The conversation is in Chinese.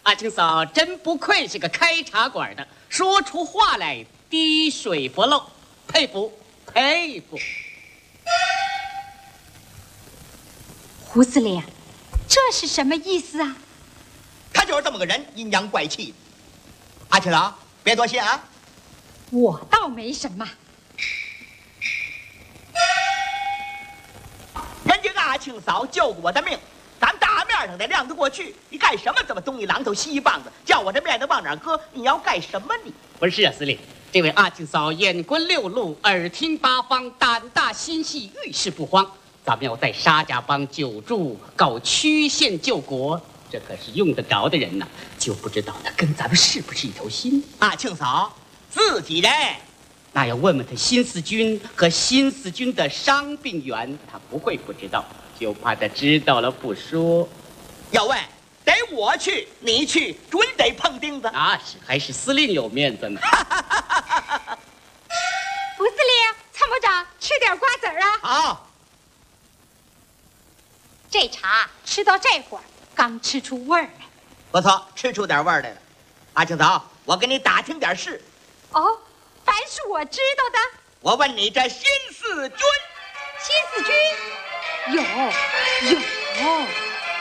阿青嫂真不愧是个开茶馆的，说出话来滴水不漏，佩服佩服。 胡司令，这是什么意思啊？ 他就是这么个人，阴阳怪气。阿青嫂，别多心啊。 我倒没什么。 人家阿青嫂救过我的命，咱大面上得亮得过去。你干什么这么东一榔头西一棒子？叫我这面子往哪搁？你要干什么你？ 不是啊，司令，这位阿青嫂眼观六路，耳听八方，胆大心细，遇事不慌。咱们要在沙家浜久住，搞曲线救国，这可是用得着的人呐。就不知道他跟咱们是不是一条心？ 阿青嫂自己人， 那要问问他新四军和新四军的伤病员，他不会不知道，就怕他知道了不说。 要问得我去，你去，准得碰钉子。 那是，还是司令有面子呢。 胡司令，参谋长，吃点瓜子儿啊。 好。 这茶吃到这会儿，刚吃出味儿来。 不错，吃出点味儿来了。阿青嫂，我给你打听点事。 哦，凡是我知道的。 我问你，这新四军， 新四军有。